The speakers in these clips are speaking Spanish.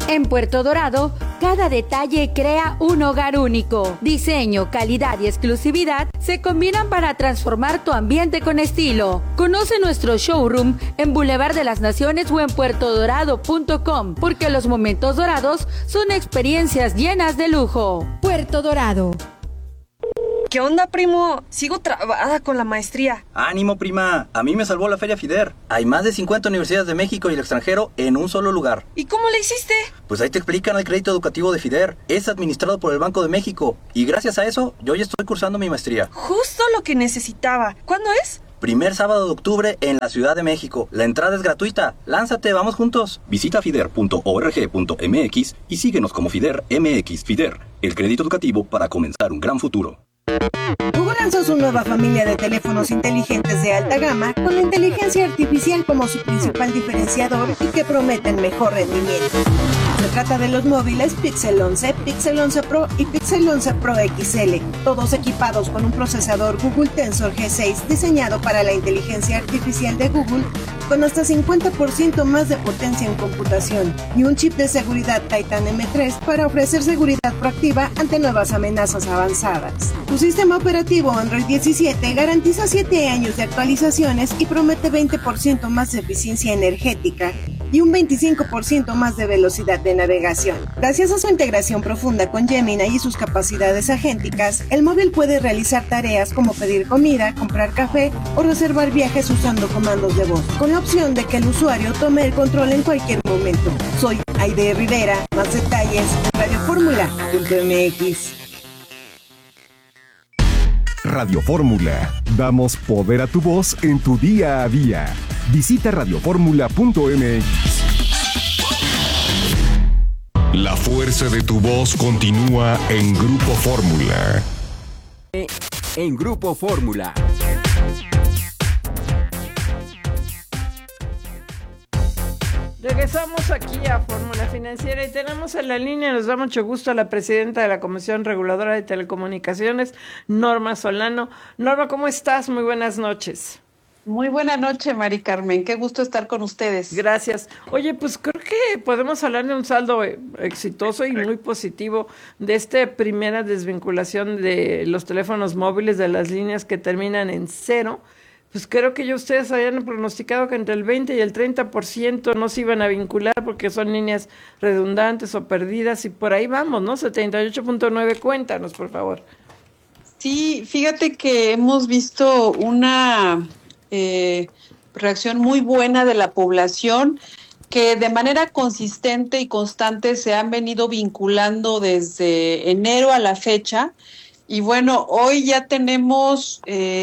En Puerto Dorado, cada detalle crea un hogar único. Diseño, calidad y exclusividad se combinan para transformar tu ambiente con estilo. Conoce nuestro showroom en Boulevard de las Naciones o en puertodorado.com, porque los momentos dorados son experiencias llenas de lujo. Puerto Dorado. ¿Qué onda, primo? Sigo trabada con la maestría. ¡Ánimo, prima! A mí me salvó la Feria FIDER. Hay más de 50 universidades de México y el extranjero en un solo lugar. ¿Y cómo le hiciste? Pues ahí te explican el crédito educativo de FIDER. Es administrado por el Banco de México. Y gracias a eso, yo ya estoy cursando mi maestría. Justo lo que necesitaba. ¿Cuándo es? Primer sábado de octubre en la Ciudad de México. La entrada es gratuita. Lánzate, vamos juntos. Visita fider.org.mx y síguenos como FIDER MX. FIDER, el crédito educativo para comenzar un gran futuro. Google lanzó su nueva familia de teléfonos inteligentes de alta gama con la inteligencia artificial como su principal diferenciador y que prometen mejor rendimiento. Se trata de los móviles Pixel 11, Pixel 11 Pro y Pixel 11 Pro XL, todos equipados con un procesador Google Tensor G6 diseñado para la inteligencia artificial de Google con hasta 50% más de potencia en computación y un chip de seguridad Titan M3 para ofrecer seguridad proactiva ante nuevas amenazas avanzadas. Su sistema operativo Android 17 garantiza 7 años de actualizaciones y promete 20% más de eficiencia energética y un 25% más de velocidad de navegación. Gracias a su integración profunda con Gemini y sus capacidades agénticas, el móvil puede realizar tareas como pedir comida, comprar café o reservar viajes usando comandos de voz, con la opción de que el usuario tome el control en cualquier momento. Soy Aide Rivera, más detalles en radioformula.mx. Radio Fórmula. Damos poder a tu voz en tu día a día. Visita radioformula.mx. La fuerza de tu voz continúa en Grupo Fórmula. En Grupo Fórmula. Regresamos aquí a Fórmula Financiera y tenemos en la línea, nos da mucho gusto, a la presidenta de la Comisión Reguladora de Telecomunicaciones, Norma Solano. Norma, ¿cómo estás? Muy buenas noches. Muy buena noche, Mari Carmen. Qué gusto estar con ustedes. Gracias. Oye, pues creo que podemos hablar de un saldo exitoso y muy positivo de esta primera desvinculación de los teléfonos móviles de las líneas que terminan en 0. Pues creo que ya ustedes habían pronosticado que entre el 20 y el 30% no se iban a vincular porque son líneas redundantes o perdidas y por ahí vamos, ¿no? 78.9, cuéntanos, por favor. Sí, fíjate que hemos visto una reacción muy buena de la población que de manera consistente y constante se han venido vinculando desde enero a la fecha. Y bueno, hoy ya tenemos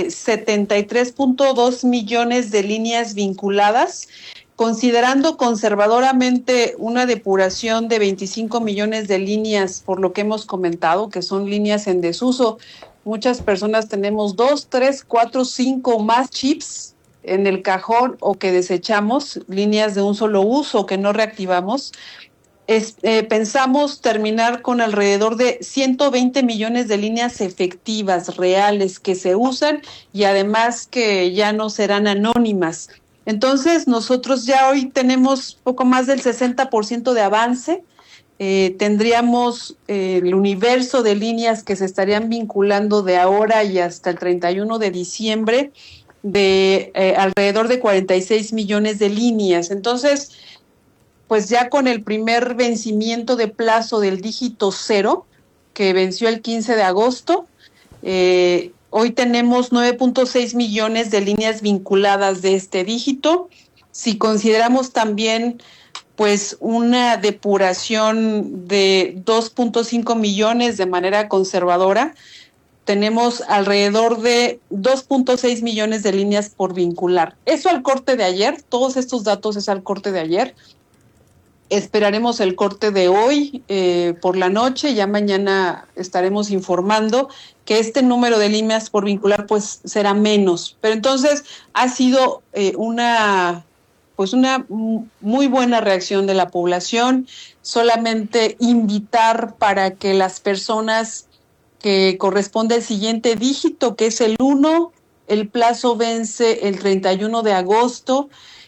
73.2 millones de líneas vinculadas, considerando conservadoramente una depuración de 25 millones de líneas, por lo que hemos comentado, que son líneas en desuso. Muchas personas tenemos 2, 3, 4, 5 más chips en el cajón o que desechamos, líneas de un solo uso que no reactivamos. Pensamos terminar con alrededor de 120 millones de líneas efectivas, reales, que se usan y además que ya no serán anónimas. Entonces, nosotros ya hoy tenemos poco más del 60% de avance. Tendríamos el universo de líneas que se estarían vinculando de ahora y hasta el 31 de diciembre de alrededor de 46 millones de líneas. Entonces, pues ya con el primer vencimiento de plazo del dígito 0, que venció el 15 de agosto, hoy tenemos 9.6 millones de líneas vinculadas de este dígito. Si consideramos también pues una depuración de 2.5 millones de manera conservadora, tenemos alrededor de 2.6 millones de líneas por vincular. Eso al corte de ayer, todos estos datos es al corte de ayer. Esperaremos el corte de hoy por la noche, ya mañana estaremos informando que este número de líneas por vincular pues será menos. Pero entonces ha sido una muy buena reacción de la población. Solamente invitar para que las personas que corresponde el siguiente dígito, que es el 1, el plazo vence el 31 de agosto,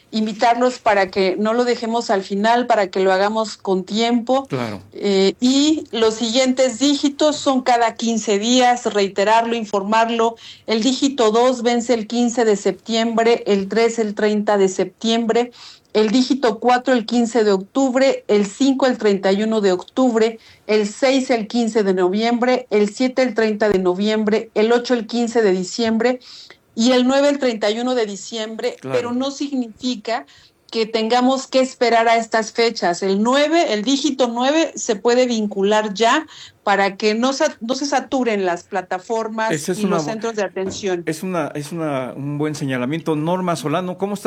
invitarlos para que no lo dejemos al final, para que lo hagamos con tiempo. Claro. Y los siguientes dígitos son cada 15 días, reiterarlo, informarlo. El dígito 2 vence el 15 de septiembre, el 3 el 30 de septiembre, el dígito 4 el 15 de octubre, el 5 el 31 de octubre, el 6 el 15 de noviembre, el 7 el 30 de noviembre, el 8 el 15 de diciembre y el 9 el 31 de diciembre, claro. Pero no significa que tengamos que esperar a estas fechas. El dígito 9 se puede vincular ya para que no se saturen las plataformas y los centros de atención. Es un buen señalamiento. Norma Solano, ¿cómo está?